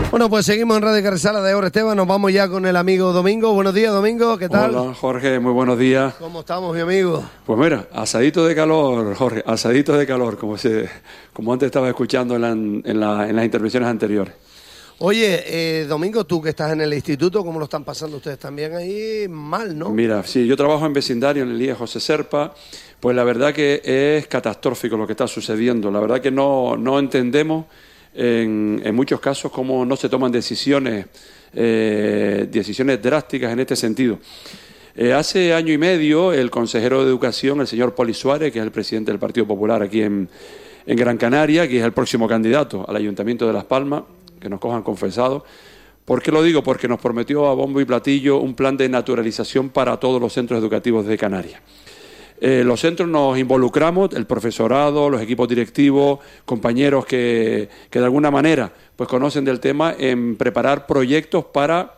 Bueno, pues seguimos en Radio Carrizal de Ahora Esteban. Nos vamos ya con el amigo Domingo. Buenos días, Domingo. ¿Qué tal? Hola, Jorge. Muy buenos días. ¿Cómo estamos, mi amigo? Pues mira, asadito de calor, Jorge. Asadito de calor, como antes estaba escuchando en las intervenciones anteriores. Oye, Domingo, tú que estás en el instituto, ¿cómo lo están pasando ustedes también ahí? Mal, ¿no? Mira, sí, yo trabajo en vecindario en el IE José Serpa. Pues la verdad que es catastrófico lo que está sucediendo. La verdad que no entendemos en muchos casos cómo no se toman decisiones drásticas en este sentido. Hace año y medio el consejero de Educación, el señor Poli Suárez, que es el presidente del Partido Popular aquí en Gran Canaria, que es el próximo candidato al Ayuntamiento de Las Palmas, que nos cojan confesados. ¿Por qué lo digo? Porque nos prometió a bombo y platillo un plan de naturalización para todos los centros educativos de Canarias. Los centros nos involucramos, el profesorado, los equipos directivos, compañeros que de alguna manera pues conocen del tema, en preparar proyectos para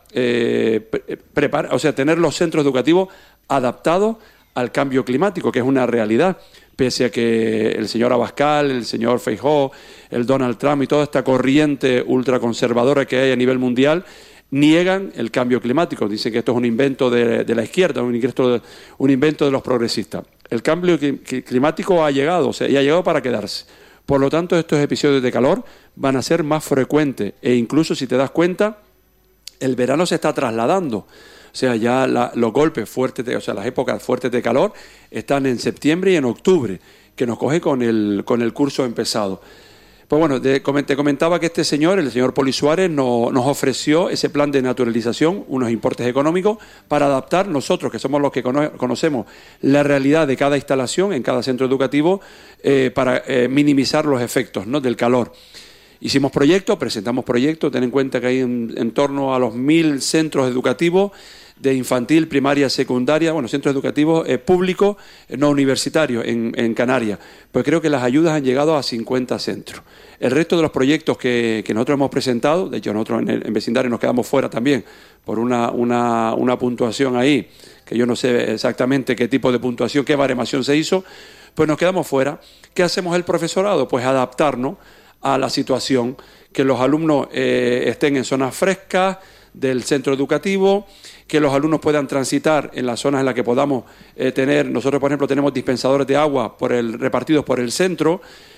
tener los centros educativos adaptados al cambio climático, que es una realidad, pese a que el señor Abascal, el señor Feijóo, el Donald Trump y toda esta corriente ultraconservadora que hay a nivel mundial niegan el cambio climático. Dicen que esto es un invento de la izquierda, un invento de los progresistas. El cambio climático ha llegado, y ha llegado para quedarse. Por lo tanto, estos episodios de calor van a ser más frecuentes e incluso, si te das cuenta, el verano se está trasladando. O sea, ya los golpes fuertes, las épocas fuertes de calor están en septiembre y en octubre, que nos coge con el curso empezado. Pues bueno, te comentaba que este señor, el señor Poli Suárez, nos ofreció ese plan de naturalización, unos importes económicos, para adaptar nosotros, que somos los que conocemos la realidad de cada instalación en cada centro educativo, para minimizar los efectos, ¿no?, del calor. Hicimos proyectos, presentamos proyectos. Ten en cuenta que hay en torno a los 1.000 centros educativos de infantil, primaria, secundaria, centros educativos públicos, no universitarios en Canarias. Pues creo que las ayudas han llegado a 50 centros. El resto de los proyectos que nosotros hemos presentado, de hecho nosotros en vecindario nos quedamos fuera también por una puntuación ahí, que yo no sé exactamente qué tipo de puntuación, qué baremación se hizo, pues nos quedamos fuera. ¿Qué hacemos el profesorado? Pues adaptarnos a la situación, que los alumnos estén en zonas frescas del centro educativo, que los alumnos puedan transitar en las zonas en las que podamos tener. Nosotros, por ejemplo, tenemos dispensadores de agua repartidos por el centro.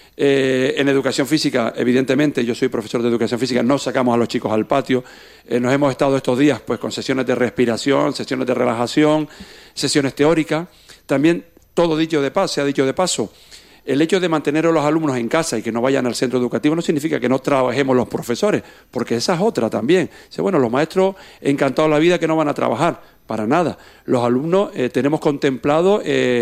En educación física, evidentemente, yo soy profesor de educación física, no sacamos a los chicos al patio. Nos hemos estado estos días pues con sesiones de respiración, sesiones de relajación, sesiones teóricas. También, se ha dicho de paso, el hecho de mantener a los alumnos en casa y que no vayan al centro educativo no significa que no trabajemos los profesores, porque esa es otra también. Los maestros encantados de la vida que no van a trabajar, para nada. Los alumnos tenemos contemplado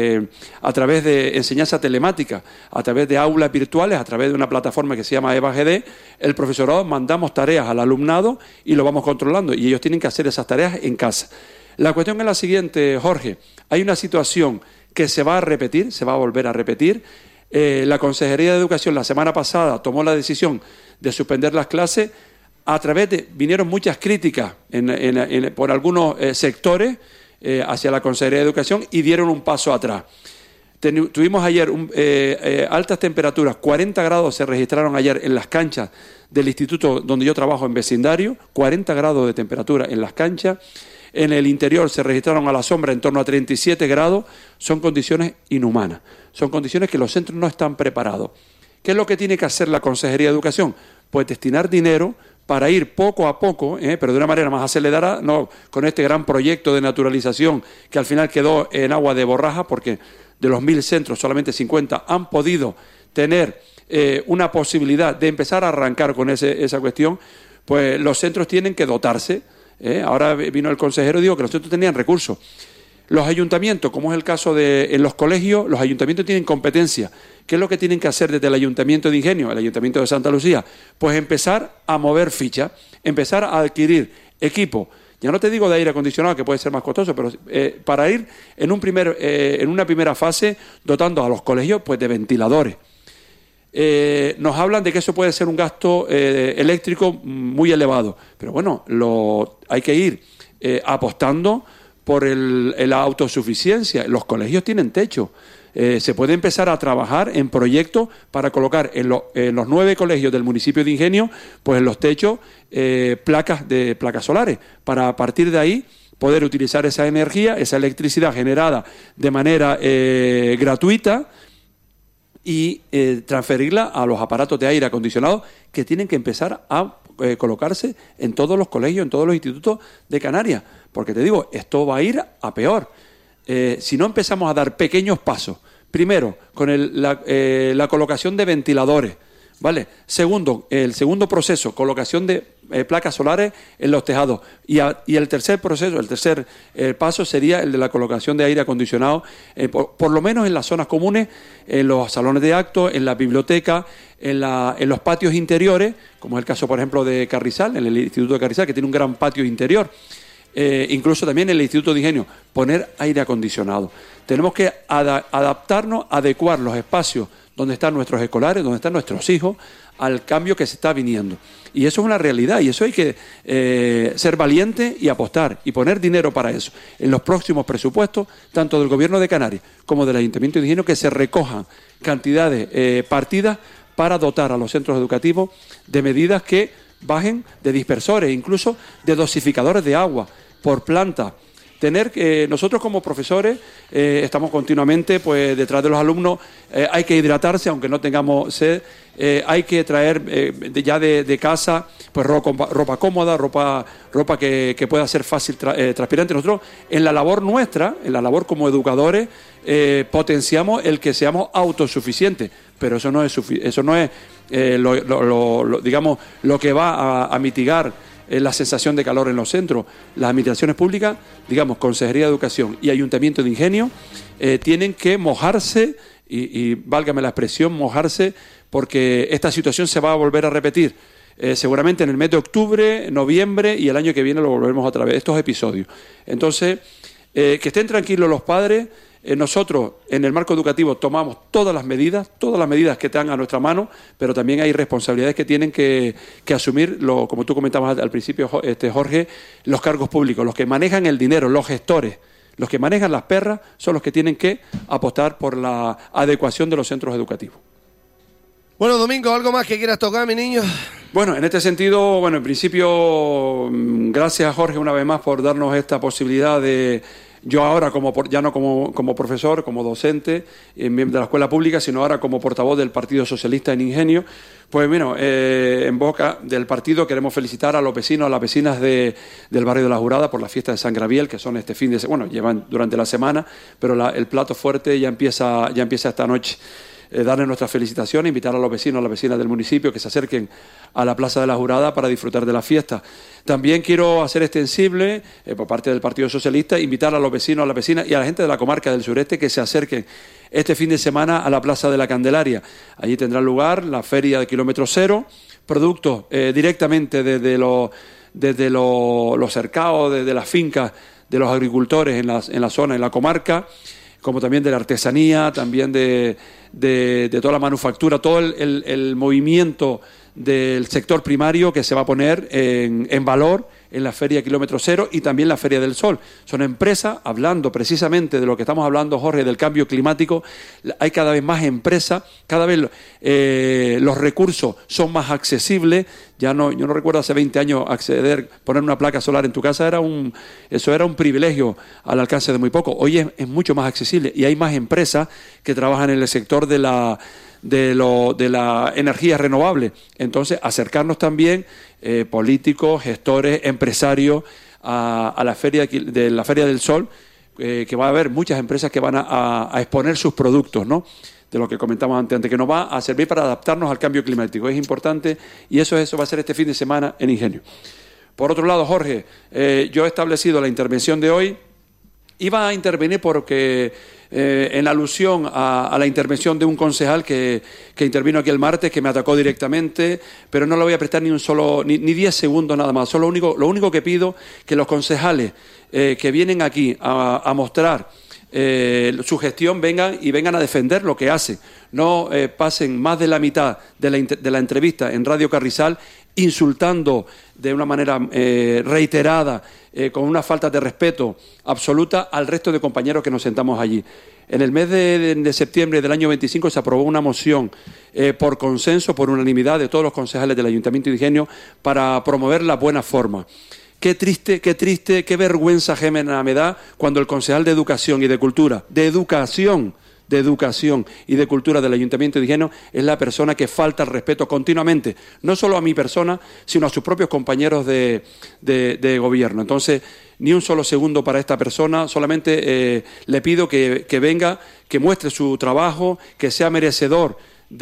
a través de enseñanza telemática, a través de aulas virtuales, a través de una plataforma que se llama EVAGD, el profesorado mandamos tareas al alumnado y lo vamos controlando, y ellos tienen que hacer esas tareas en casa. La cuestión es la siguiente, Jorge. Hay una situación que se va a volver a repetir. La Consejería de Educación la semana pasada tomó la decisión de suspender las clases. Vinieron muchas críticas por algunos sectores hacia la Consejería de Educación y dieron un paso atrás. Tuvimos ayer altas temperaturas, 40 grados se registraron ayer en las canchas del instituto donde yo trabajo en vecindario, 40 grados de temperatura en las canchas. En el interior se registraron a la sombra en torno a 37 grados. Son condiciones inhumanas, son condiciones que los centros no están preparados. ¿Qué es lo que tiene que hacer la Consejería de Educación? Pues destinar dinero para ir poco a poco, pero de una manera más acelerada, no con este gran proyecto de naturalización que al final quedó en agua de borraja, porque de los 1.000 centros solamente 50 han podido tener una posibilidad de empezar a arrancar con esa cuestión. Pues los centros tienen que dotarse. Ahora vino el consejero y dijo que los centros tenían recursos. Los ayuntamientos, como es el caso en los colegios, los ayuntamientos tienen competencia. ¿Qué es lo que tienen que hacer desde el Ayuntamiento de Ingenio, el Ayuntamiento de Santa Lucía? Pues empezar a mover ficha, empezar a adquirir equipo. Ya no te digo de aire acondicionado, que puede ser más costoso, pero para ir en una primera fase dotando a los colegios pues de ventiladores. Nos hablan de que eso puede ser un gasto eléctrico muy elevado, pero bueno, hay que ir apostando por la autosuficiencia. Los colegios tienen techo, se puede empezar a trabajar en proyectos para colocar en los 9 colegios del municipio de Ingenio, pues en los techos, placas solares, para a partir de ahí poder utilizar esa energía, esa electricidad generada de manera gratuita y transferirla a los aparatos de aire acondicionado que tienen que empezar a colocarse en todos los colegios, en todos los institutos de Canarias. Porque te digo, esto va a ir a peor. Si no empezamos a dar pequeños pasos, primero, con la colocación de ventiladores, ¿vale? Segundo, el segundo proceso, colocación de placas solares en los tejados. Y el tercer proceso, el tercer paso sería el de la colocación de aire acondicionado, por lo menos en las zonas comunes, en los salones de actos, en la biblioteca, en los patios interiores, como es el caso, por ejemplo, de Carrizal, en el Instituto de Carrizal, que tiene un gran patio interior. Incluso también en el Instituto de Ingenio, poner aire acondicionado. Tenemos que adaptarnos, adecuar los espacios donde están nuestros escolares, donde están nuestros hijos, al cambio que se está viniendo. Y eso es una realidad, y eso hay que ser valiente y apostar, y poner dinero para eso. En los próximos presupuestos, tanto del Gobierno de Canarias como del Ayuntamiento de Ingenio, que se recojan cantidades partidas para dotar a los centros educativos de medidas que bajen de dispersores, incluso de dosificadores de agua por planta. Tener que nosotros como profesores estamos continuamente pues detrás de los alumnos, hay que hidratarse aunque no tengamos sed, hay que traer ya de casa pues ropa cómoda, ropa que pueda ser fácil transpirante. Nosotros en la labor nuestra, en la labor como educadores, potenciamos el que seamos autosuficientes, pero eso no es digamos lo que va a mitigar la sensación de calor en los centros. Las administraciones públicas, digamos, Consejería de Educación y Ayuntamiento de Ingenio, tienen que mojarse, y válgame la expresión, mojarse, porque esta situación se va a volver a repetir. Seguramente en el mes de octubre, noviembre y el año que viene lo volveremos otra vez, estos episodios. Entonces, que estén tranquilos los padres. Nosotros, en el marco educativo, tomamos todas las medidas que están a nuestra mano, pero también hay responsabilidades que tienen que asumir, como tú comentabas al principio, Jorge, los cargos públicos, los que manejan el dinero, los gestores, los que manejan las perras, son los que tienen que apostar por la adecuación de los centros educativos. Bueno, Domingo, ¿algo más que quieras tocar, mi niño? Bueno, en este sentido, bueno, en principio, gracias, Jorge, una vez más por darnos esta posibilidad de... Yo ahora, ya no como profesor, como docente de la escuela pública, sino ahora como portavoz del Partido Socialista en Ingenio, pues bueno, en boca del partido queremos felicitar a los vecinos, a las vecinas del barrio de La Jurada por la fiesta de San Gabriel, que son este fin de semana, bueno, llevan durante la semana, pero el plato fuerte ya empieza esta noche. Darle nuestras felicitaciones, invitar a los vecinos, a las vecinas del municipio que se acerquen a la Plaza de la Jurada para disfrutar de la fiesta. También quiero hacer extensible, por parte del Partido Socialista, invitar a los vecinos, a las vecinas y a la gente de la comarca del sureste que se acerquen este fin de semana a la Plaza de la Candelaria. Allí tendrá lugar la feria de kilómetro cero, productos directamente desde los cercados, desde las fincas de los agricultores en la zona, en la comarca, como también de la artesanía, también de toda la manufactura, todo el movimiento del sector primario que se va a poner en valor en la Feria Kilómetro Cero y también la Feria del Sol. Son empresas, hablando precisamente de lo que estamos hablando, Jorge, del cambio climático. Hay cada vez más empresas, cada vez los recursos son más accesibles. Yo no recuerdo hace 20 años poner una placa solar en tu casa, eso era un privilegio al alcance de muy poco. Hoy es mucho más accesible y hay más empresas que trabajan en el sector de la energía renovable. Entonces, acercarnos también políticos, gestores, empresarios a la Feria del Sol, que va a haber muchas empresas que van a exponer sus productos, ¿no? De lo que comentamos antes, que nos va a servir para adaptarnos al cambio climático. Es importante y eso va a ser este fin de semana en Ingenio. Por otro lado, Jorge, yo he establecido la intervención de hoy. Iba a intervenir porque en alusión a la intervención de un concejal que intervino aquí el martes, que me atacó directamente, pero no le voy a prestar ni 10 segundos nada más. Lo único que pido que los concejales que vienen aquí a mostrar su gestión vengan a defender lo que hacen. No pasen más de la mitad de la entrevista en Radio Carrizal insultando de una manera reiterada, con una falta de respeto absoluta al resto de compañeros que nos sentamos allí. En el mes de septiembre del año 25 se aprobó una moción por consenso, por unanimidad de todos los concejales del Ayuntamiento de Ingenio para promover la buena forma. Qué triste, qué vergüenza ajena me da cuando el concejal de Educación y de Cultura, de Educación y de Cultura del Ayuntamiento de Ingenio es la persona que falta el respeto continuamente, no solo a mi persona, sino a sus propios compañeros de gobierno. Entonces, ni un solo segundo para esta persona, solamente le pido que venga, que muestre su trabajo, que sea merecedor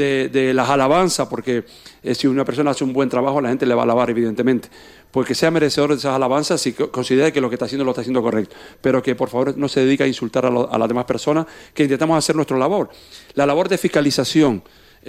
de las alabanzas, porque si una persona hace un buen trabajo, la gente le va a alabar, evidentemente. Pues que sea merecedor de esas alabanzas si considera que lo que está haciendo lo está haciendo correcto. Pero que, por favor, no se dedique a insultar a las demás personas, que intentamos hacer nuestra labor. La labor de fiscalización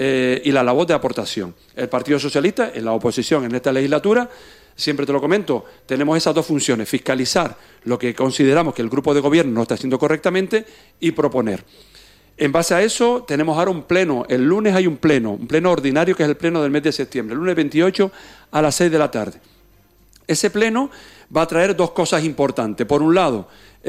y la labor de aportación. El Partido Socialista, en la oposición en esta legislatura, siempre te lo comento, tenemos esas dos funciones: fiscalizar lo que consideramos que el grupo de gobierno no está haciendo correctamente y proponer. En base a eso, tenemos ahora un pleno. El lunes hay un pleno ordinario, que es el pleno del mes de septiembre, el lunes 28 a las 6 de la tarde. Ese pleno va a traer dos cosas importantes. Por un lado,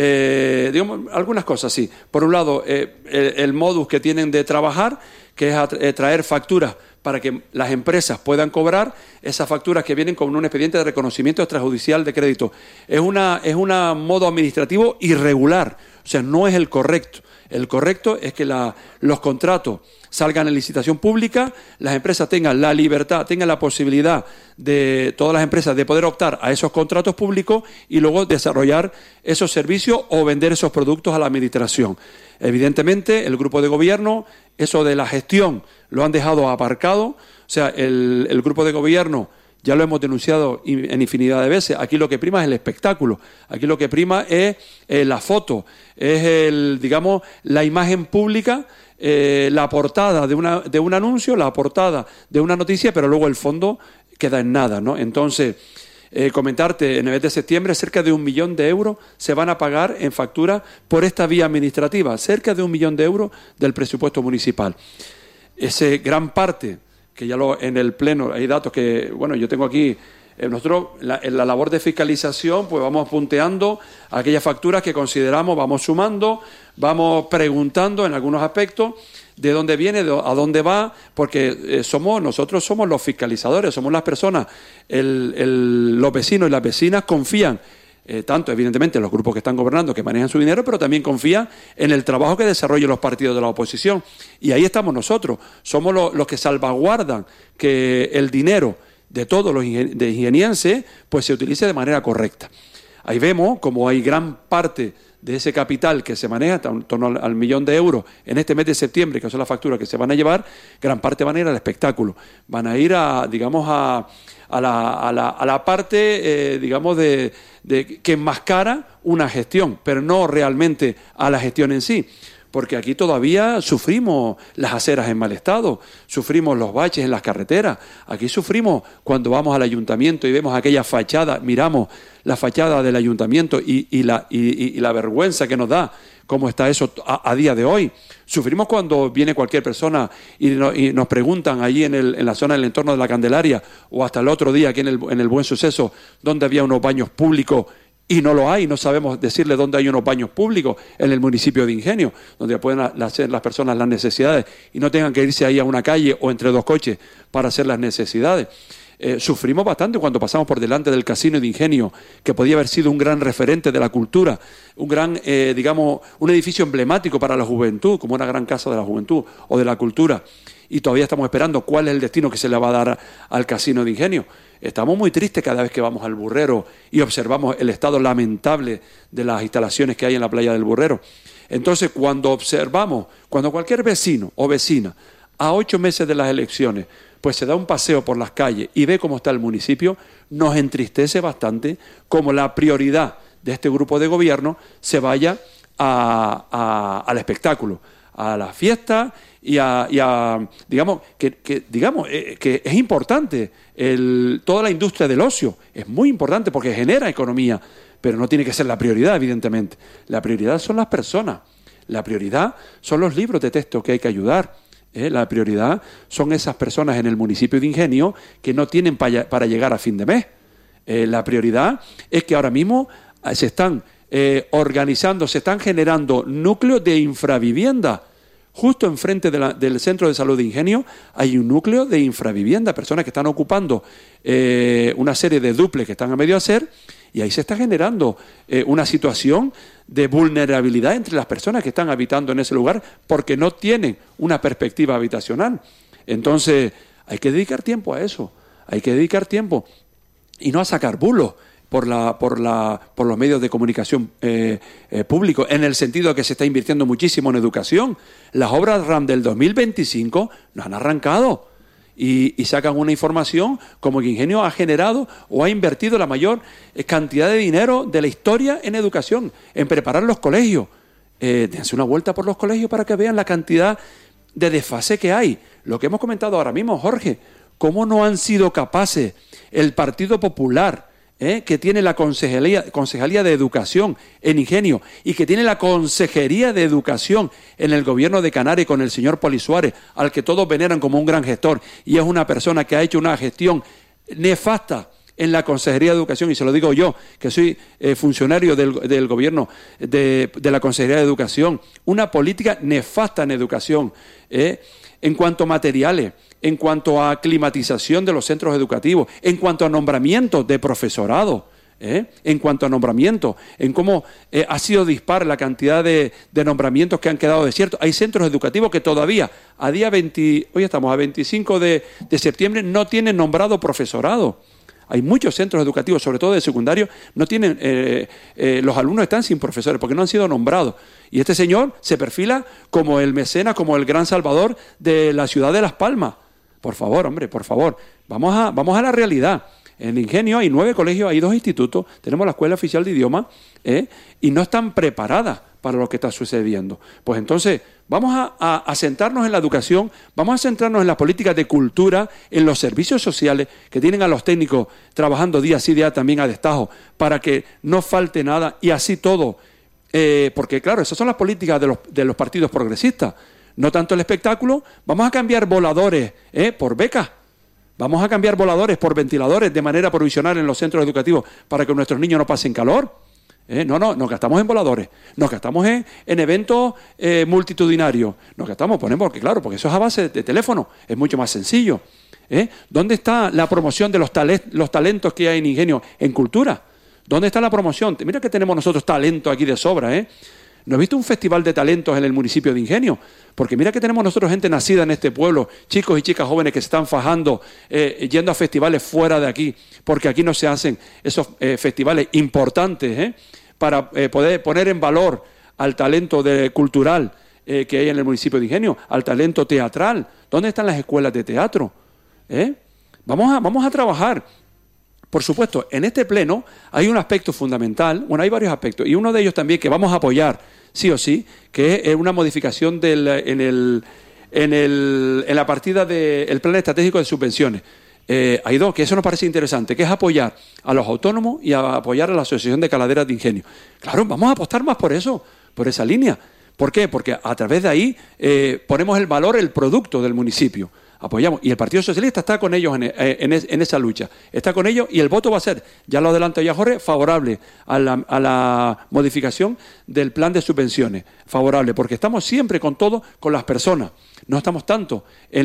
digamos, algunas cosas, sí. Por un lado, el modus que tienen de trabajar, que es traer facturas para que las empresas puedan cobrar esas facturas que vienen con un expediente de reconocimiento extrajudicial de crédito. Es un modo administrativo irregular, o sea, no es el correcto. El correcto es que los contratos salgan en licitación pública, las empresas tengan la libertad, tengan la posibilidad de todas las empresas de poder optar a esos contratos públicos y luego desarrollar esos servicios o vender esos productos a la administración. Evidentemente, el grupo de gobierno, eso de la gestión, lo han dejado aparcado. O sea, el grupo de gobierno, ya lo hemos denunciado en infinidad de veces, aquí lo que prima es el espectáculo, aquí lo que prima es la foto, es digamos, la imagen pública, la portada de un anuncio, la portada de una noticia, pero luego el fondo queda en nada, ¿no? Entonces, comentarte, en el mes de septiembre cerca de 1 millón de euros se van a pagar en factura por esta vía administrativa, cerca de 1 millón de euros del presupuesto municipal. Ese gran parte, que ya en el pleno hay datos que, bueno, yo tengo aquí, nosotros en la labor de fiscalización pues vamos punteando aquellas facturas que consideramos, vamos sumando, vamos preguntando en algunos aspectos de dónde viene, a dónde va, porque nosotros somos los fiscalizadores, somos las personas, los vecinos y las vecinas confían tanto evidentemente en los grupos que están gobernando, que manejan su dinero, pero también confían en el trabajo que desarrollan los partidos de la oposición. Y ahí estamos nosotros, somos los que salvaguardan que el dinero de todos los ingenienses pues se utilice de manera correcta. Ahí vemos como hay gran parte de ese capital que se maneja, en torno al 1 millón de euros en este mes de septiembre, que son las facturas que se van a llevar, gran parte van a ir al espectáculo, van a ir a la parte, digamos, de que enmascara una gestión, pero no realmente a la gestión en sí. Porque aquí todavía sufrimos las aceras en mal estado, sufrimos los baches en las carreteras, aquí sufrimos cuando vamos al ayuntamiento y vemos aquella fachada, miramos la fachada del ayuntamiento y la vergüenza que nos da cómo está eso a día de hoy. Sufrimos cuando viene cualquier persona y nos preguntan allí en la zona del entorno de la Candelaria o hasta el otro día aquí en el Buen Suceso dónde había unos baños públicos. Y no lo hay, no sabemos decirle dónde hay unos baños públicos en el municipio de Ingenio, donde pueden hacer las personas las necesidades y no tengan que irse ahí a una calle o entre dos coches para hacer las necesidades. Sufrimos bastante cuando pasamos por delante del Casino de Ingenio, que podía haber sido un gran referente de la cultura, un gran, digamos, un edificio emblemático para la juventud, como una gran casa de la juventud o de la cultura. Y todavía estamos esperando cuál es el destino que se le va a dar al Casino de Ingenio. Estamos muy tristes cada vez que vamos al Burrero y observamos el estado lamentable de las instalaciones que hay en la playa del Burrero. Entonces, cuando cualquier vecino o vecina, a 8 meses de las elecciones, pues se da un paseo por las calles y ve cómo está el municipio, nos entristece bastante cómo la prioridad de este grupo de gobierno se vaya al espectáculo, a la fiesta y digamos que es importante toda la industria del ocio, es muy importante porque genera economía, pero no tiene que ser la prioridad, evidentemente. La prioridad son las personas, la prioridad son los libros de texto que hay que ayudar. La prioridad son esas personas en el municipio de Ingenio que no tienen para llegar a fin de mes. La prioridad es que ahora mismo se están organizando, se están generando núcleos de infravivienda. Justo enfrente del Centro de Salud de Ingenio hay un núcleo de infravivienda, personas que están ocupando una serie de dúplex que están a medio hacer, y ahí se está generando una situación de vulnerabilidad entre las personas que están habitando en ese lugar porque no tienen una perspectiva habitacional. Entonces, hay que dedicar tiempo a eso, hay que dedicar tiempo y no a sacar bulos por los medios de comunicación públicos, en el sentido de que se está invirtiendo muchísimo en educación. Las obras RAM del 2025 no han arrancado y sacan una información como que Ingenio ha generado o ha invertido la mayor cantidad de dinero de la historia en educación, en preparar los colegios. Dense una vuelta por los colegios para que vean la cantidad de desfase que hay. Lo que hemos comentado ahora mismo, Jorge, cómo no han sido capaces el Partido Popular, que tiene la Concejalía de Educación en Ingenio y que tiene la Consejería de Educación en el Gobierno de Canarias con el señor Poli Suárez, al que todos veneran como un gran gestor, y es una persona que ha hecho una gestión nefasta en la Consejería de Educación, y se lo digo yo, que soy funcionario del Gobierno de la Consejería de Educación, una política nefasta en educación, en cuanto a materiales, en cuanto a climatización de los centros educativos, en cuanto a nombramientos de profesorado, en cuanto a nombramientos, en cómo ha sido dispar la cantidad de nombramientos que han quedado desiertos. Hay centros educativos que todavía, hoy estamos a 25 de septiembre, no tienen nombrado profesorado. Hay muchos centros educativos, sobre todo de secundario, no tienen, los alumnos están sin profesores porque no han sido nombrados. Y este señor se perfila como el mecenas, como el gran salvador de la ciudad de Las Palmas. Por favor, hombre, por favor, vamos a la realidad. En Ingenio hay 9 colegios, hay 2 institutos, tenemos la Escuela Oficial de Idiomas, y no están preparadas para lo que está sucediendo. Pues entonces, vamos a centrarnos en la educación, vamos a centrarnos en las políticas de cultura, en los servicios sociales que tienen a los técnicos trabajando día sí día también a destajo, para que no falte nada y así todo. Porque claro, esas son las políticas de los partidos progresistas. No tanto el espectáculo. Vamos a cambiar voladores por becas. Vamos a cambiar voladores por ventiladores de manera provisional en los centros educativos para que nuestros niños no pasen calor. No, nos gastamos en voladores, nos gastamos en eventos multitudinarios, porque eso es a base de teléfono, es mucho más sencillo. ¿Dónde está la promoción de los talentos que hay en Ingenio en cultura? ¿Dónde está la promoción? Mira que tenemos nosotros talento aquí de sobra, ¿No has visto un festival de talentos en el municipio de Ingenio? Porque mira que tenemos nosotros gente nacida en este pueblo, chicos y chicas jóvenes que se están fajando, yendo a festivales fuera de aquí, porque aquí no se hacen esos festivales importantes, para poder poner en valor al talento cultural que hay en el municipio de Ingenio, al talento teatral. ¿Dónde están las escuelas de teatro? Vamos a trabajar. Por supuesto, en este pleno hay un aspecto fundamental, hay varios aspectos, y uno de ellos también que vamos a apoyar, sí o sí, que es una modificación en la partida del Plan Estratégico de Subvenciones. Hay 2, que eso nos parece interesante, que es apoyar a los autónomos y apoyar a la Asociación de Caladeras de Ingenio. Claro, vamos a apostar más por eso, por esa línea. ¿Por qué? Porque a través de ahí ponemos el valor, el producto del municipio. Apoyamos. Y el Partido Socialista está con ellos en esa lucha. Está con ellos y el voto va a ser, ya lo adelanto ya Jorge, favorable a la modificación del plan de subvenciones. Favorable, porque estamos siempre con todo, con las personas. No estamos tanto en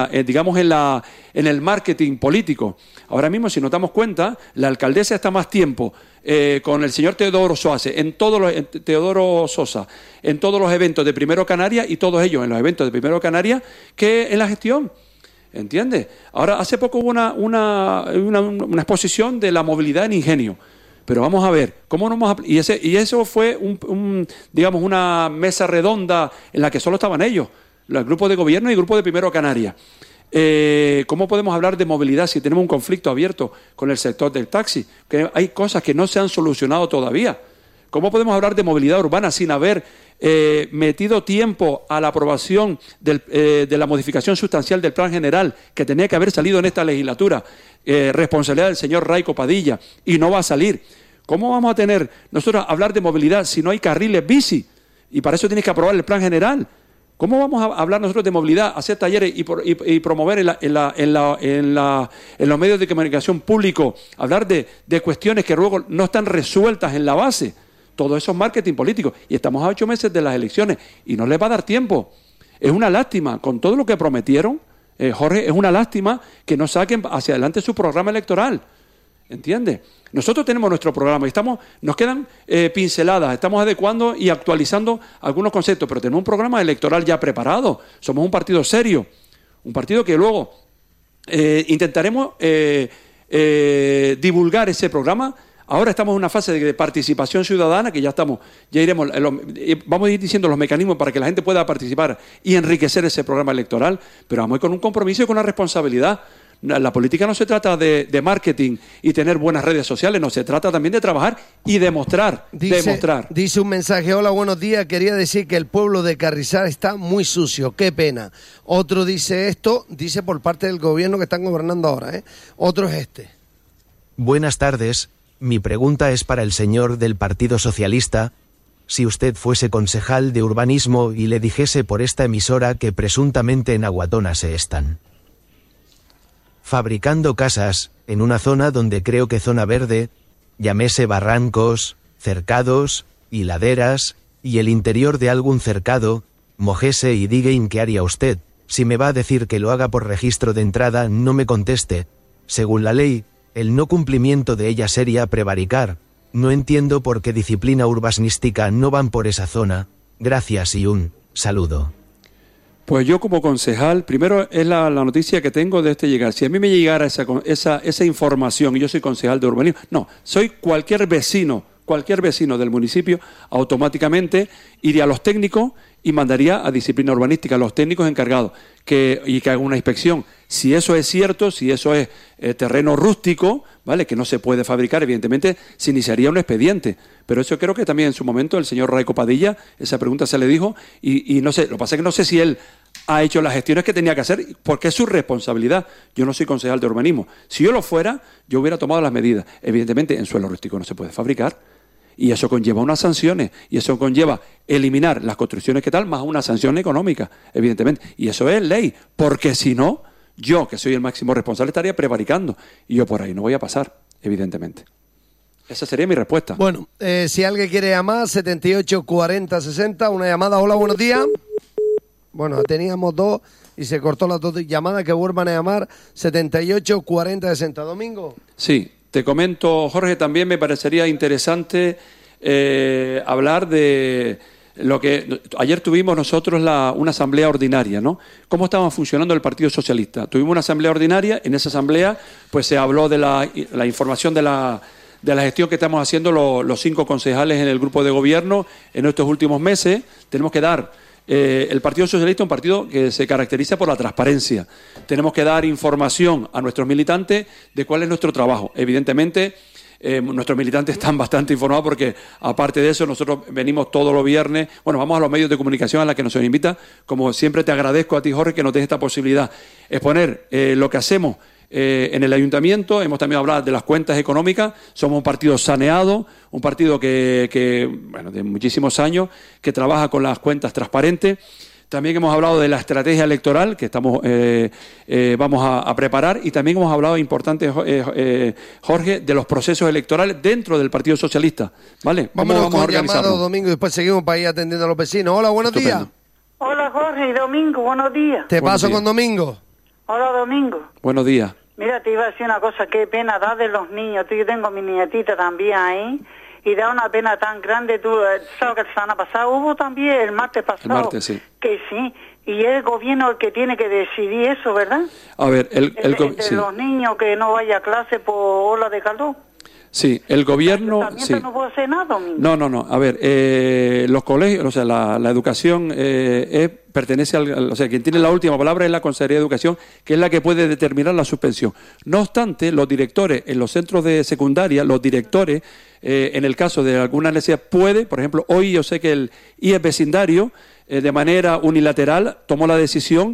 el marketing político. Ahora mismo, si nos damos cuenta, la alcaldesa está más tiempo con el señor Teodoro Sosa, en todos los eventos de Primero Canarias, y todos ellos en los eventos de Primero Canarias, que en la gestión. ¿Entiendes? Ahora, hace poco hubo una exposición de la movilidad en Ingenio. Pero vamos a ver, ¿cómo no vamos a...? Y eso fue una mesa redonda en la que solo estaban ellos, el grupo de gobierno y el grupo de Primero Canarias. ¿Cómo podemos hablar de movilidad si tenemos un conflicto abierto con el sector del taxi? Que hay cosas que no se han solucionado todavía. ¿Cómo podemos hablar de movilidad urbana sin haber metido tiempo a la aprobación de la modificación sustancial del Plan General, que tenía que haber salido en esta legislatura? Responsabilidad del señor Raico Padilla, y no va a salir. ¿Cómo vamos a tener nosotros hablar de movilidad si no hay carriles bici? Y para eso tienes que aprobar el Plan General. ¿Cómo vamos a hablar nosotros de movilidad, hacer talleres y promover en los medios de comunicación públicos, hablar de cuestiones que luego no están resueltas en la base? Todo eso es marketing político. Y estamos a 8 meses de las elecciones y no les va a dar tiempo. Es una lástima, con todo lo que prometieron, Jorge, es una lástima que no saquen hacia adelante su programa electoral. ¿Entiendes? Nosotros tenemos nuestro programa y nos quedan pinceladas, estamos adecuando y actualizando algunos conceptos, pero tenemos un programa electoral ya preparado. Somos un partido serio, un partido que luego intentaremos divulgar ese programa. Ahora estamos en una fase de participación ciudadana que vamos a ir diciendo los mecanismos para que la gente pueda participar y enriquecer ese programa electoral, pero vamos a ir con un compromiso y con una responsabilidad. La política no se trata de marketing y tener buenas redes sociales, no, se trata también de trabajar y demostrar. Dice un mensaje: hola, buenos días, quería decir que el pueblo de Carrizal está muy sucio, qué pena. Otro dice por parte del gobierno que están gobernando ahora, Otro es este. Buenas tardes, mi pregunta es para el señor del Partido Socialista. Si usted fuese concejal de urbanismo y le dijese por esta emisora que presuntamente en Aguatona se están fabricando casas, en una zona donde creo que zona verde, llámese barrancos, cercados, y laderas, y el interior de algún cercado, mojese y diga ¿qué haría usted? Si me va a decir que lo haga por registro de entrada, no me conteste. Según la ley, el no cumplimiento de ella sería prevaricar. No entiendo por qué disciplina urbanística no van por esa zona. Gracias y un saludo. Pues yo como concejal, primero es la noticia que tengo de este llegar. Si a mí me llegara esa información y yo soy concejal de urbanismo, no, soy cualquier vecino del municipio, automáticamente iría a los técnicos y mandaría a disciplina urbanística, a los técnicos encargados, y que hagan una inspección. Si eso es cierto, si eso es terreno rústico, ¿vale?, que no se puede fabricar, evidentemente se iniciaría un expediente. Pero eso creo que también en su momento el señor Raico Padilla, esa pregunta se le dijo, y no sé, lo que pasa es que no sé si él ha hecho las gestiones que tenía que hacer, porque es su responsabilidad. Yo no soy concejal de urbanismo. Si yo lo fuera, yo hubiera tomado las medidas. Evidentemente, en suelo rústico no se puede fabricar. Y eso conlleva unas sanciones, y eso conlleva eliminar las construcciones que tal, más una sanción económica, evidentemente. Y eso es ley, porque si no, yo, que soy el máximo responsable, estaría prevaricando. Y yo por ahí no voy a pasar, evidentemente. Esa sería mi respuesta. Bueno, si alguien quiere llamar, 78 40 60, una llamada. Hola, buenos días. Bueno, teníamos dos y se cortó las dos llamadas, que vuelvan a llamar, 78 40 60. Domingo. Sí. Te comento, Jorge, también me parecería interesante hablar de lo que ayer tuvimos nosotros una asamblea ordinaria, ¿no? ¿Cómo estaba funcionando el Partido Socialista? Tuvimos una asamblea ordinaria, en esa asamblea pues se habló de la información de la gestión que estamos haciendo los 5 concejales en el grupo de gobierno en estos últimos meses. Tenemos que dar... el Partido Socialista es un partido que se caracteriza por la transparencia. Tenemos que dar información a nuestros militantes de cuál es nuestro trabajo. Evidentemente, nuestros militantes están bastante informados porque, aparte de eso, nosotros venimos todos los viernes, vamos a los medios de comunicación a los que nos invita. Como siempre te agradezco a ti, Jorge, que nos des esta posibilidad. Exponer lo que hacemos en el ayuntamiento. Hemos también hablado de las cuentas económicas. Somos un partido saneado, un partido que de muchísimos años, que trabaja con las cuentas transparentes. También hemos hablado de la estrategia electoral que vamos a preparar, y también hemos hablado, importante, Jorge, de los procesos electorales dentro del Partido Socialista. ¿Vale? Vamos a organizarlo. Domingo, y después seguimos para ir atendiendo a los vecinos. Hola, buenos días. Hola, Jorge y Domingo, buenos días. Te paso con Domingo. Hola, Domingo. Buenos días. Mira, te iba a decir una cosa, qué pena da de los niños. Yo tengo a mi nietita también ahí, y da una pena tan grande. Tú sabes que la semana pasada hubo también, el martes pasado. El martes, sí. Que sí, y es el gobierno el que tiene que decidir eso, ¿verdad? A ver, de los niños que no vaya a clase por ola de calor. Sí, el gobierno... Sí. No puede hacer nada, Domingo. No. A ver, los colegios, o sea, la educación pertenece al... O sea, quien tiene la última palabra es la Consejería de Educación, que es la que puede determinar la suspensión. No obstante, los directores en los centros de secundaria, en el caso de alguna necesidad, por ejemplo, hoy yo sé que el IES vecindario, de manera unilateral, tomó la decisión.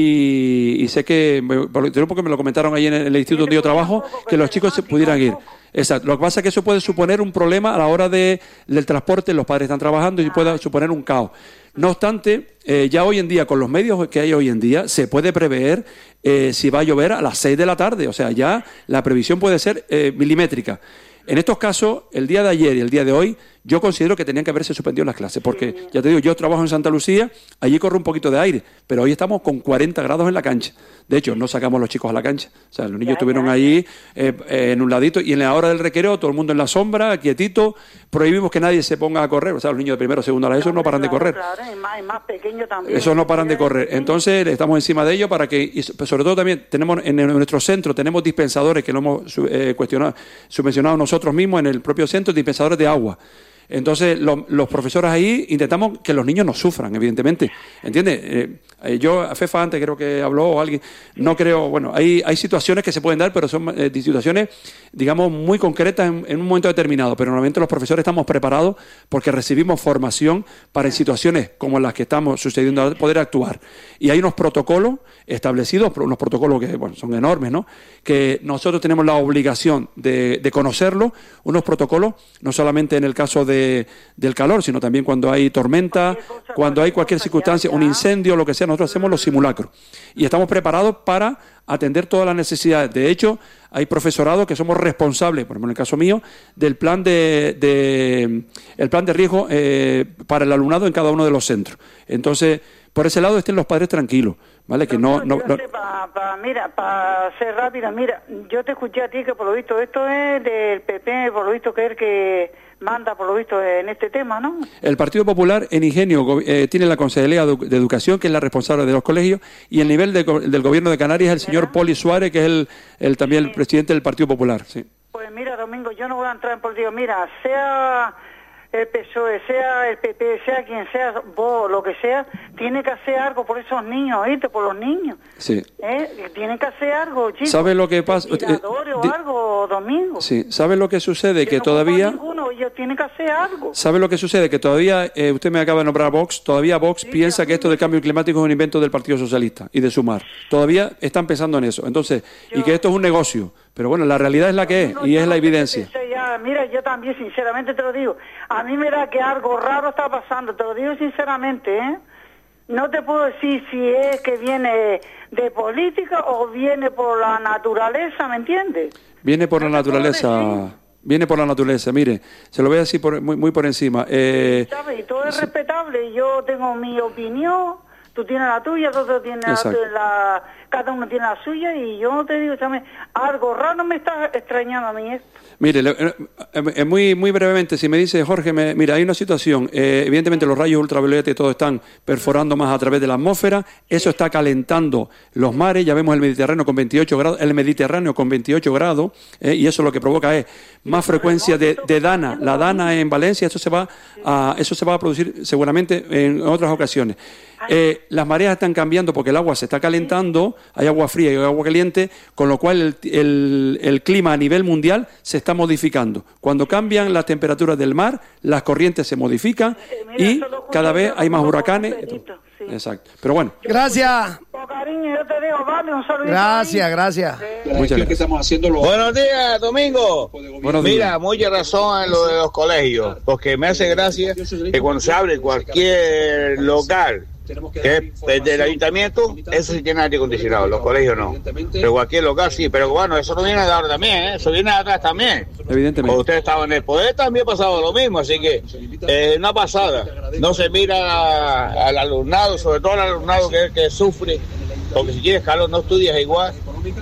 Y sé que, porque me lo comentaron ahí en el instituto donde yo trabajo, que los chicos se pudieran ir. Exacto. Lo que pasa es que eso puede suponer un problema a la hora del transporte, los padres están trabajando y puede suponer un caos. No obstante, ya hoy en día, con los medios que hay hoy en día, se puede prever si va a llover a las 6 de la tarde. O sea, ya la previsión puede ser milimétrica. En estos casos, el día de ayer y el día de hoy, yo considero que tenían que haberse suspendido las clases, porque, ya te digo, yo trabajo en Santa Lucía, allí corre un poquito de aire, pero hoy estamos con 40 grados en la cancha. De hecho, no sacamos a los chicos a la cancha. O sea, los niños estuvieron allí en un ladito, y en la hora del recreo, todo el mundo en la sombra, quietito. Prohibimos que nadie se ponga a correr. O sea, los niños de primero, segundo a la ESO no paran de correr. Claro, y más pequeños también. Esos no paran de correr. Entonces, estamos encima de ellos para que, y sobre todo también, tenemos en nuestro centro, tenemos dispensadores que lo hemos subvencionado nosotros mismos en el propio centro, dispensadores de agua. Entonces, los profesores ahí intentamos que los niños no sufran, evidentemente. ¿Entiendes? Yo, a Fefa antes creo que habló o alguien, no creo, bueno, hay situaciones que se pueden dar, pero son situaciones, digamos, muy concretas en un momento determinado. Pero normalmente los profesores estamos preparados porque recibimos formación para en situaciones como las que estamos sucediendo ahora poder actuar. Y hay unos protocolos establecidos, unos protocolos que, bueno, son enormes, ¿no? Que nosotros tenemos la obligación de conocerlos, unos protocolos, no solamente en el caso del calor, sino también cuando hay tormenta, cuando hay cualquier circunstancia, un incendio, lo que sea, nosotros hacemos los simulacros. Y estamos preparados para atender todas las necesidades. De hecho, hay profesorado que somos responsables, por ejemplo, en el caso mío, del plan de riesgo para el alumnado en cada uno de los centros. Entonces, por ese lado estén los padres tranquilos, ¿vale? Que para ser rápida, mira, yo te escuché a ti que por lo visto esto es del PP, por lo visto que es el que manda, por lo visto, en este tema, ¿no? El Partido Popular en Ingenio tiene la Consejería de Educación, que es la responsable de los colegios, y el nivel del Gobierno de Canarias es el señor Poli Suárez, que es también el presidente del Partido Popular, sí. Pues mira, Domingo, yo no voy a entrar en política. Mira, sea el PSOE, sea el PP, sea quien sea, vos, lo que sea, tiene que hacer algo por esos niños, ¿oíste? Por los niños. Sí. Tienen que hacer algo, chicos. ¿Sabes lo que pasa? O algo, Domingo. Sí. ¿Sabes lo que sucede? Que no todavía... ellos tienen que hacer algo. ¿Sabe lo que sucede? Que todavía, usted me acaba de nombrar Vox, todavía Vox piensa que esto del cambio climático es un invento del Partido Socialista y de Sumar. Todavía están pensando en eso. Entonces, y que esto es un negocio. Pero bueno, la realidad es la que es, y es la evidencia. Mira, yo también, sinceramente te lo digo. A mí me da que algo raro está pasando, te lo digo sinceramente, ¿eh? No te puedo decir si es que viene de política o viene por la naturaleza, ¿me entiendes? Viene por la naturaleza. Viene por la naturaleza, mire, se lo voy a decir muy por encima. ¿Sabes? Y todo es respetable, yo tengo mi opinión, tú tienes la tuya, todos tienen cada uno tiene la suya, y yo te digo, ¿sabes? Algo raro me está extrañando a mí esto. Mire, muy brevemente, si me dice Jorge, mira, hay una situación, evidentemente los rayos ultravioleta y todo están perforando más a través de la atmósfera, eso está calentando los mares, ya vemos el Mediterráneo con 28 grados, y eso lo que provoca es más frecuencia de dana, la dana en Valencia, eso se va a producir seguramente en otras ocasiones. Las mareas están cambiando porque el agua se está calentando, hay agua fría y agua caliente, con lo cual el clima a nivel mundial se está modificando. Cuando cambian las temperaturas del mar, las corrientes se modifican y cada vez hay más huracanes. Sí. Exacto. Pero bueno. Gracias. Cariño, yo te digo, vale, un saludo. Gracias. Muchas gracias. Buenos días, Domingo. Buenos días. Mira, mucha razón en lo de los colegios, porque me hace gracia que cuando se abre cualquier local que es del ayuntamiento, eso sí tiene aire acondicionado, los colegios no. Pero cualquier local sí, pero bueno, eso no viene de ahora también, eso viene de atrás también. Evidentemente. Cuando ustedes estaban en el poder también pasaba lo mismo, así que una pasada. No se mira al alumnado, sobre todo al alumnado que sufre, porque si quieres calor no estudias igual.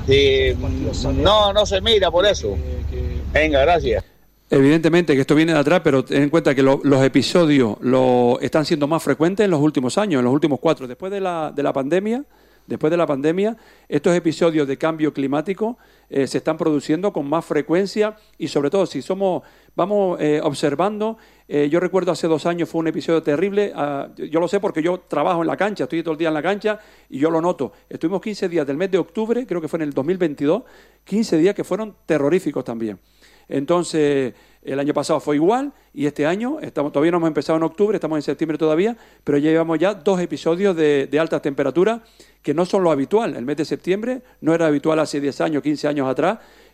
No se mira por eso. Venga, gracias. Evidentemente que esto viene de atrás, pero ten en cuenta que los episodios están siendo más frecuentes en los últimos años, en los últimos 4. Después de la pandemia, estos episodios de cambio climático se están produciendo con más frecuencia, y sobre todo si vamos observando. Yo recuerdo hace 2 años fue un episodio terrible. Yo lo sé porque yo trabajo en la cancha, estoy todo el día en la cancha y yo lo noto. Estuvimos 15 días del mes de octubre, creo que fue en el 2022, 15 días que fueron terroríficos también. Entonces, el año pasado fue igual, y este año, todavía no hemos empezado en octubre, estamos en septiembre todavía, pero ya llevamos ya 2 episodios de altas temperaturas que no son lo habitual. El mes de septiembre no era habitual hace 10 años, 15 años atrás,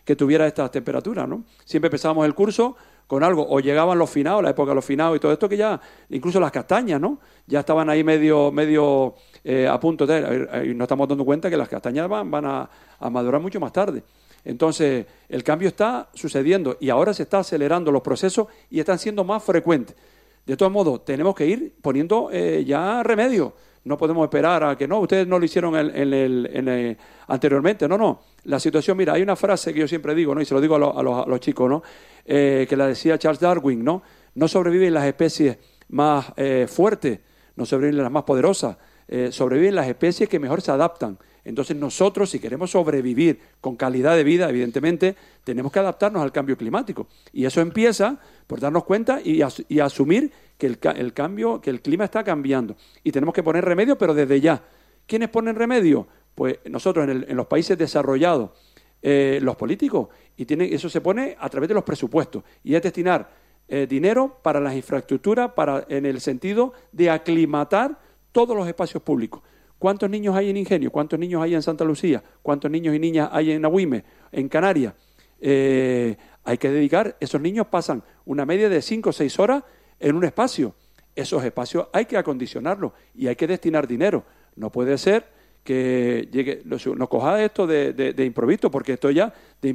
que tuviera estas temperaturas, ¿no? Siempre empezábamos el curso con algo, o llegaban los finados, la época de los finados y todo esto, que ya, incluso las castañas, ¿no? Ya estaban ahí medio a punto de... Y nos estamos dando cuenta que las castañas van a madurar mucho más tarde. Entonces, el cambio está sucediendo y ahora se está acelerando los procesos y están siendo más frecuentes. De todos modos, tenemos que ir poniendo ya remedio. No podemos esperar a que no, ustedes no lo hicieron anteriormente. No. La situación, mira, hay una frase que yo siempre digo, ¿no? Y se lo digo a los chicos, ¿no? Que la decía Charles Darwin, ¿no? No sobreviven las especies más fuertes, no sobreviven las más poderosas, sobreviven las especies que mejor se adaptan. Entonces nosotros, si queremos sobrevivir con calidad de vida, evidentemente, tenemos que adaptarnos al cambio climático. Y eso empieza por darnos cuenta y asumir que el clima está cambiando. Y tenemos que poner remedio, pero desde ya. ¿Quiénes ponen remedio? Pues nosotros en los países desarrollados, los políticos. Y eso se pone a través de los presupuestos. Y es destinar dinero para las infraestructuras, en el sentido de aclimatar todos los espacios públicos. ¿Cuántos niños hay en Ingenio? ¿Cuántos niños hay en Santa Lucía? ¿Cuántos niños y niñas hay en Agüime, en Canarias? Hay que dedicar, esos niños pasan una media de 5 o 6 horas en un espacio. Esos espacios hay que acondicionarlos y hay que destinar dinero. No puede ser que nos coja esto de imprevisto, porque esto ya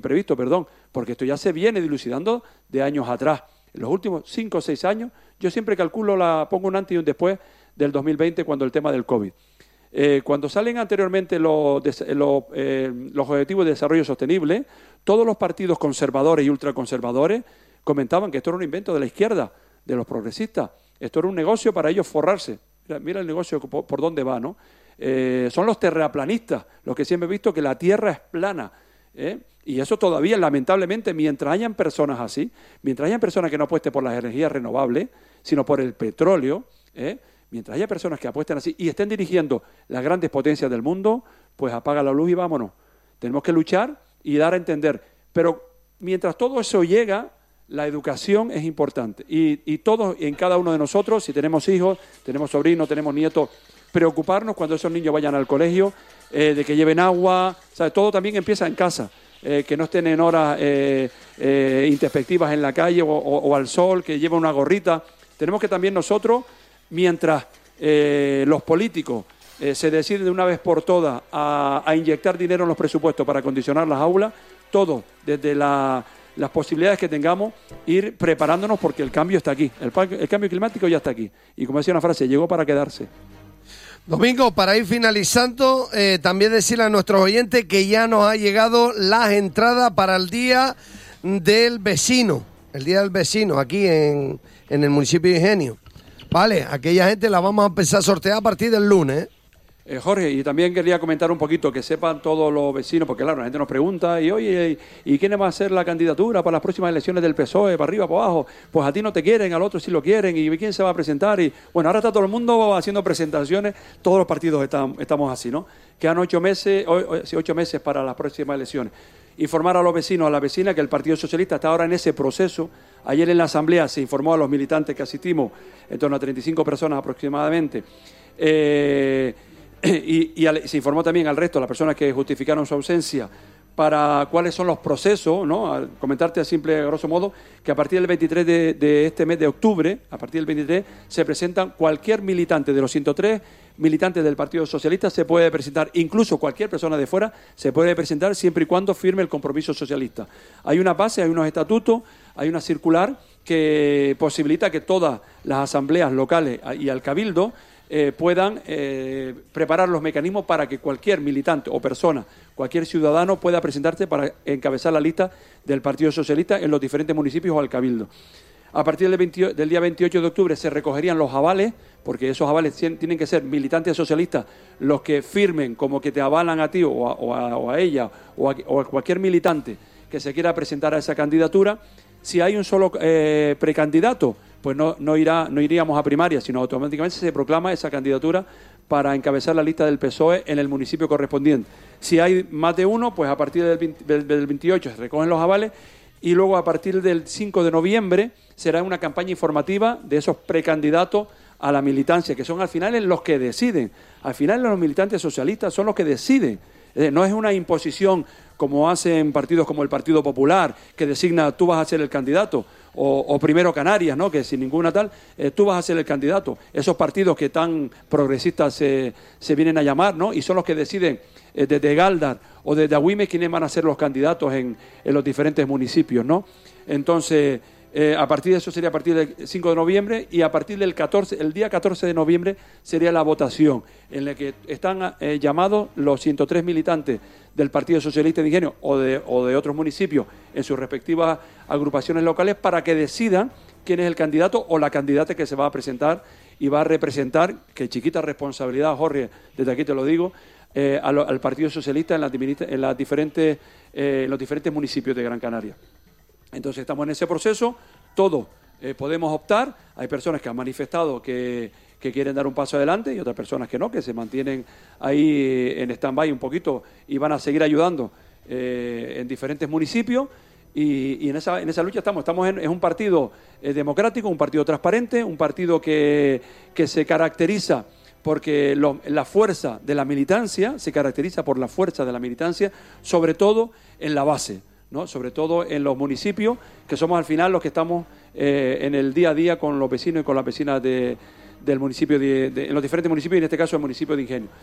se viene dilucidando de años atrás. En los últimos 5 o 6 años, yo siempre calculo, pongo un antes y un después del 2020, cuando el tema del COVID. Cuando salen anteriormente los objetivos de desarrollo sostenible, todos los partidos conservadores y ultraconservadores comentaban que esto era un invento de la izquierda, de los progresistas. Esto era un negocio para ellos forrarse. Mira el negocio por dónde va, ¿no? Son los terraplanistas, los que siempre he visto que la Tierra es plana. Y eso todavía, lamentablemente, mientras hayan personas así, mientras hayan personas que no apuesten por las energías renovables, sino por el petróleo, mientras haya personas que apuesten así y estén dirigiendo las grandes potencias del mundo, pues apaga la luz y vámonos. Tenemos que luchar y dar a entender. Pero mientras todo eso llega, la educación es importante. Y todos, en cada uno de nosotros, si tenemos hijos, tenemos sobrinos, tenemos nietos, preocuparnos cuando esos niños vayan al colegio, de que lleven agua. ¿Sabes? Todo también empieza en casa. Que no estén en horas introspectivas en la calle o al sol, que lleven una gorrita. Tenemos que también nosotros, mientras los políticos se deciden de una vez por todas a inyectar dinero en los presupuestos para acondicionar las aulas, todo desde las posibilidades que tengamos, ir preparándonos, porque el cambio está aquí. El cambio climático ya está aquí. Y como decía una frase, llegó para quedarse. Domingo, para ir finalizando, también decirle a nuestros oyentes que ya nos ha llegado las entradas para el Día del Vecino. El Día del Vecino, aquí en el municipio de Ingenio. Vale, aquella gente la vamos a empezar a sortear a partir del lunes. Jorge, y también quería comentar un poquito, que sepan todos los vecinos, porque claro, la gente nos pregunta, y oye, ¿y quién va a ser la candidatura para las próximas elecciones del PSOE, para arriba, para abajo? Pues a ti no te quieren, al otro sí lo quieren, y ¿quién se va a presentar? Y bueno, ahora está todo el mundo haciendo presentaciones, todos los partidos estamos así, ¿no? Quedan 8 meses para las próximas elecciones. Informar a los vecinos, a la vecina, que el Partido Socialista está ahora en ese proceso. Ayer en la Asamblea se informó a los militantes que asistimos, en torno a 35 personas aproximadamente, y se informó también al resto, a las personas que justificaron su ausencia, para cuáles son los procesos, ¿no? A comentarte a simple, grosso modo, que a partir del 23 de este mes de octubre, a partir del 23, se presentan cualquier militante de los 103 militantes del Partido Socialista, se puede presentar, incluso cualquier persona de fuera, se puede presentar siempre y cuando firme el compromiso socialista. Hay una base, hay unos estatutos, hay una circular que posibilita que todas las asambleas locales y al Cabildo puedan preparar los mecanismos para que cualquier militante o persona, cualquier ciudadano pueda presentarse para encabezar la lista del Partido Socialista en los diferentes municipios o al Cabildo. A partir del día 28 de octubre se recogerían los avales, porque esos avales tienen que ser militantes socialistas los que firmen como que te avalan a ti o a ella o a cualquier militante que se quiera presentar a esa candidatura. Si hay un solo precandidato, pues no iríamos a primaria, sino automáticamente se proclama esa candidatura para encabezar la lista del PSOE en el municipio correspondiente. Si hay más de uno, pues a partir del 28 se recogen los avales y luego a partir del 5 de noviembre será una campaña informativa de esos precandidatos a la militancia, que son al final los que deciden. Al final los militantes socialistas son los que deciden. No es una imposición como hacen partidos como el Partido Popular, que designa tú vas a ser el candidato, o Primero Canarias, ¿no? Que sin ninguna tal, tú vas a ser el candidato. Esos partidos que tan progresistas se vienen a llamar, ¿no? Y son los que deciden desde Galdar o desde Agüime quiénes van a ser los candidatos en los diferentes municipios, ¿no? Entonces, a partir de eso sería a partir del 5 de noviembre y a partir del 14, el día 14 de noviembre sería la votación en la que están llamados los 103 militantes del Partido Socialista de Ingenio o de otros municipios en sus respectivas agrupaciones locales para que decidan quién es el candidato o la candidata que se va a presentar y va a representar, que chiquita responsabilidad, Jorge, desde aquí te lo digo, al Partido Socialista en los diferentes municipios de Gran Canaria. Entonces estamos en ese proceso, todos podemos optar, hay personas que han manifestado que quieren dar un paso adelante y otras personas que no, que se mantienen ahí en stand-by un poquito y van a seguir ayudando en diferentes municipios y en esa lucha estamos en un partido democrático, un partido transparente, un partido que se caracteriza porque la fuerza de la militancia, se caracteriza por la fuerza de la militancia, sobre todo en la base, ¿no? Sobre todo en los municipios, que somos al final los que estamos en el día a día con los vecinos y con las vecinas del municipio, en los diferentes municipios, y en este caso el municipio de Ingenio.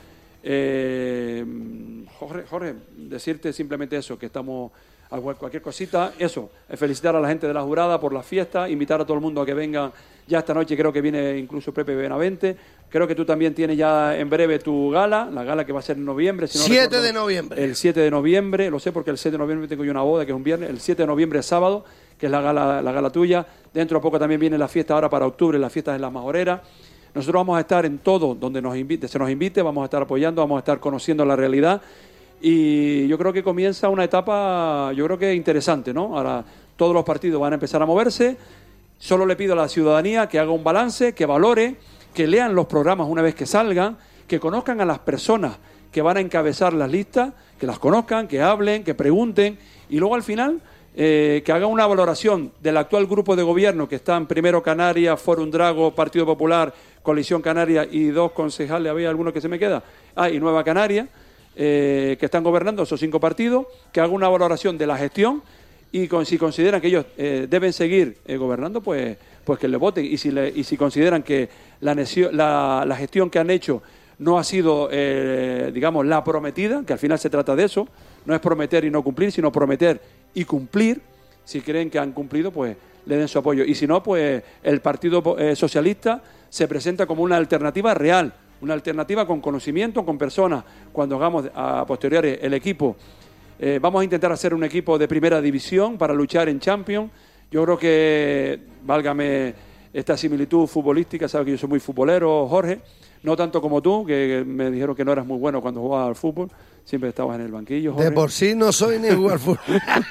Jorge, decirte simplemente eso, que estamos a cualquier cosita, eso, felicitar a la gente de la Jurada por la fiesta, invitar a todo el mundo a que vengan ya esta noche, creo que viene incluso Pepe Benavente, creo que tú también tienes ya en breve tu gala, la gala que va a ser en noviembre. Si no 7 de noviembre. El 7 de noviembre, lo sé porque el 7 de noviembre tengo yo una boda, que es un viernes, el 7 de noviembre es sábado, que es la gala tuya, dentro de poco también viene la fiesta ahora para octubre, la fiesta de las Majoreras. Nosotros vamos a estar en todo donde se nos invite, vamos a estar apoyando, vamos a estar conociendo la realidad y yo creo que comienza una etapa, yo creo que interesante, ¿no? Ahora todos los partidos van a empezar a moverse, solo le pido a la ciudadanía que haga un balance, que valore, que lean los programas una vez que salgan, que conozcan a las personas que van a encabezar las listas, que las conozcan, que hablen, que pregunten y luego al final que haga una valoración del actual grupo de gobierno que están Primero Canarias, Fórum Drago, Partido Popular, Coalición Canaria y 2 concejales, ¿había alguno que se me queda? Y Nueva Canaria, que están gobernando esos 5 partidos, que haga una valoración de la gestión y si consideran que ellos deben seguir gobernando, pues que le voten y si consideran que la gestión que han hecho no ha sido, digamos, la prometida, que al final se trata de eso, no es prometer y no cumplir, sino prometer y cumplir. Si creen que han cumplido, pues le den su apoyo. Y si no, pues el Partido Socialista se presenta como una alternativa real, una alternativa con conocimiento, con personas. Cuando hagamos a posteriori el equipo, vamos a intentar hacer un equipo de primera división para luchar en Champions. Yo creo que, válgame esta similitud futbolística, sabes que yo soy muy futbolero, Jorge, no tanto como tú, que me dijeron que no eras muy bueno cuando jugabas al fútbol, siempre estabas en el banquillo, Jorge. De por sí no soy ni jugar fútbol.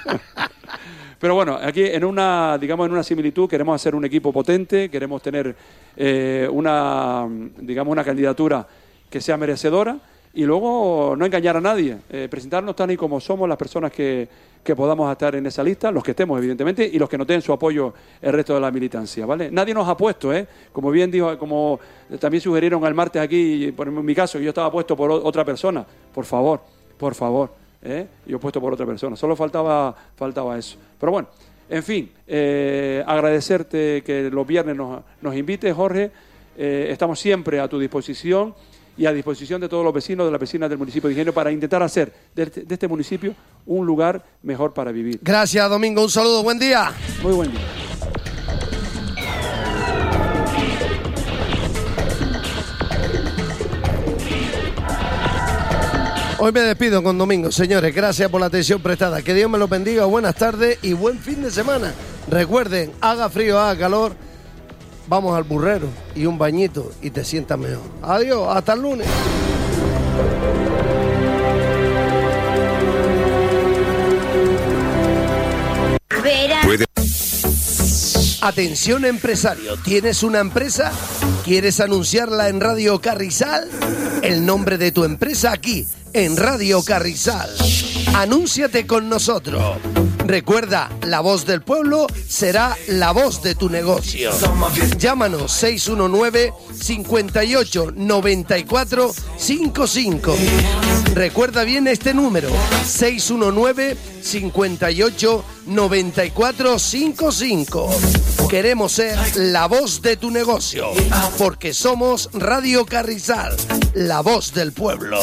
Pero bueno, aquí en una similitud queremos hacer un equipo potente, queremos tener una candidatura que sea merecedora y luego no engañar a nadie, presentarnos tal y como somos las personas que podamos estar en esa lista, los que estemos evidentemente y los que no den su apoyo el resto de la militancia, ¿vale? Nadie nos ha puesto, como bien dijo, como también sugirieron el martes aquí, por mi caso, yo estaba puesto por otra persona, por favor, yo puesto por otra persona, solo faltaba eso. Pero bueno, en fin, agradecerte que los viernes nos invites, Jorge, estamos siempre a tu disposición y a disposición de todos los vecinos, de las vecinas del municipio de Ingenio para intentar hacer de este municipio un lugar mejor para vivir. Gracias, Domingo, un saludo, buen día. Muy buen día. Hoy me despido con Domingo, señores, gracias por la atención prestada, que Dios me lo bendiga, buenas tardes y buen fin de semana. Recuerden, haga frío, haga calor, vamos al burrero y un bañito y te sientas mejor. Adiós, hasta el lunes. Atención empresario, ¿tienes una empresa? ¿Quieres anunciarla en Radio Carrizal? El nombre de tu empresa aquí, en Radio Carrizal. Anúnciate con nosotros. Recuerda, la voz del pueblo será la voz de tu negocio. Llámanos 619 58 94 55. Recuerda bien este número, 619 58 94 55. Queremos ser la voz de tu negocio, porque somos Radio Carrizal, la voz del pueblo.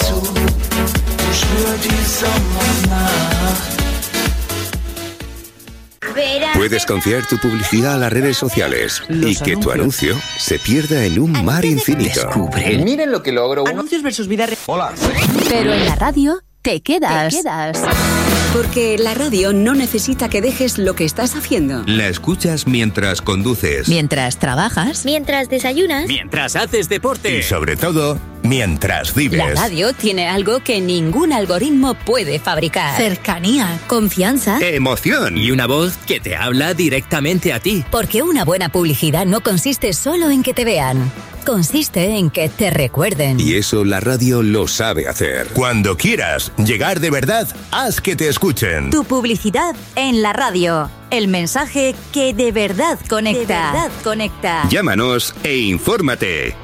Puedes confiar tu publicidad a las redes sociales y que tu anuncio se pierda en un mar infinito. Miren lo que logro. Anuncios versus vida real. Hola. Pero en la radio te quedas. Porque la radio no necesita que dejes lo que estás haciendo. La escuchas mientras conduces. Mientras trabajas. Mientras desayunas. Mientras haces deporte. Y sobre todo, mientras vives. La radio tiene algo que ningún algoritmo puede fabricar. Cercanía. Confianza. Emoción. Y una voz que te habla directamente a ti. Porque una buena publicidad no consiste solo en que te vean. Consiste en que te recuerden. Y eso la radio lo sabe hacer. Cuando quieras llegar de verdad, haz que te escuchen. Tu publicidad en la radio. El mensaje que de verdad conecta. Llámanos e infórmate.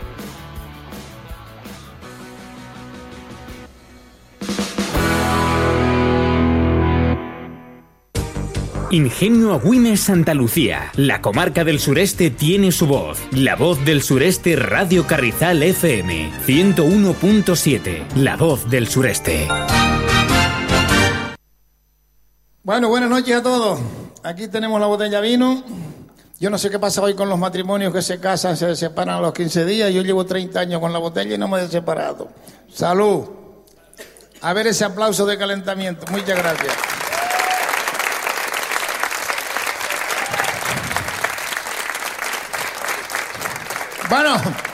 Ingenio Agüimes Santa Lucía. La comarca del sureste tiene su voz. La voz del sureste Radio Carrizal FM 101.7. La voz del sureste. Bueno, buenas noches a todos. Aquí tenemos la botella de vino. Yo no sé qué pasa hoy con los matrimonios que se casan, se separan a los 15 días. Yo llevo 30 años con la botella y no me he separado. ¡Salud! A ver ese aplauso de calentamiento. Muchas gracias. Bueno,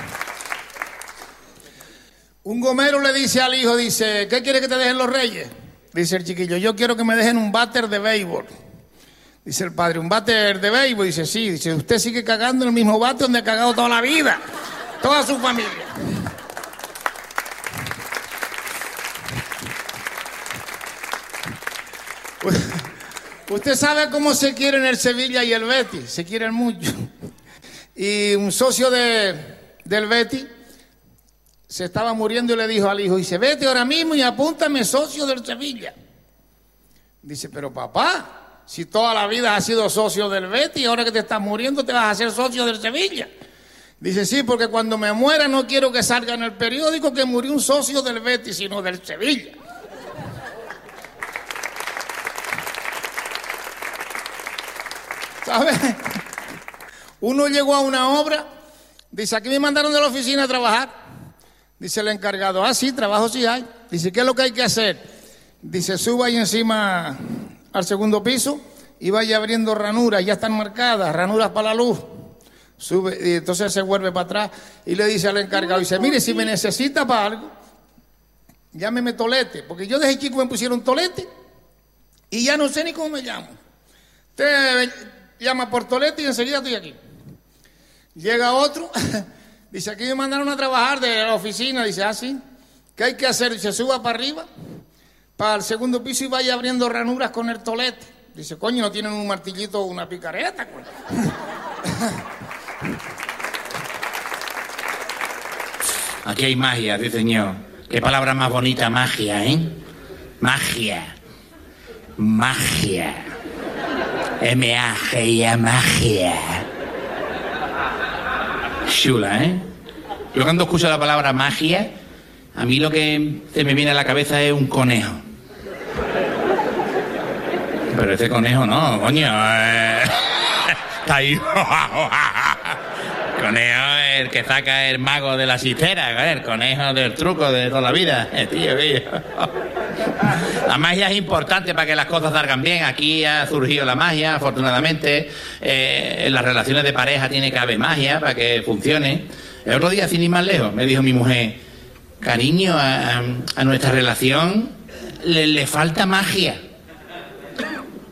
un gomero le dice al hijo, dice, ¿qué quiere que te dejen los reyes? Dice el chiquillo, yo quiero que me dejen un váter de béisbol. Dice el padre, ¿un váter de béisbol? Dice, sí. Dice, usted sigue cagando en el mismo váter donde ha cagado toda la vida, toda su familia. Usted sabe cómo se quieren el Sevilla y el Betis, se quieren mucho. Y un socio del Betis se estaba muriendo y le dijo al hijo, dice, vete ahora mismo y apúntame socio del Sevilla. Dice, pero papá, si toda la vida has sido socio del Betis y ahora que te estás muriendo te vas a hacer socio del Sevilla. Dice, sí, porque cuando me muera no quiero que salga en el periódico que murió un socio del Betis, sino del Sevilla. ¿Sabes? Uno llegó a una obra, dice, aquí me mandaron de la oficina a trabajar. Dice el encargado, ah, sí, trabajo sí hay. Dice, ¿qué es lo que hay que hacer? Dice, suba ahí encima al segundo piso y vaya abriendo ranuras, ya están marcadas, ranuras para la luz. Sube, y entonces se vuelve para atrás y le dice al encargado, dice, mire, si me necesita para algo, llámeme Tolete, porque yo desde chico me pusieron Tolete y ya no sé ni cómo me llamo. Usted llama por Tolete y enseguida estoy aquí. Llega otro, dice, aquí me mandaron a trabajar de la oficina, dice, ah, sí, ¿qué hay que hacer? Dice, suba para arriba, para el segundo piso y vaya abriendo ranuras con el tolete. Dice, coño, ¿no tienen un martillito o una picareta? Aquí hay magia, sí señor. Qué palabra más bonita, magia, ¿eh? Magia. Magia. M-A-G-I-A, magia. Chula, ¿eh? Yo cuando escucho la palabra magia, a mí lo que se me viene a la cabeza es un conejo. Pero ese conejo no, coño. Está ahí. Conejo es el que saca el mago de la cistera, el conejo del truco de toda la vida. Tío. La magia es importante para que las cosas salgan bien. Aquí ha surgido la magia, afortunadamente. En las relaciones de pareja tiene que haber magia para que funcione. El otro día, sin ir más lejos, me dijo mi mujer, cariño, a nuestra relación le falta magia.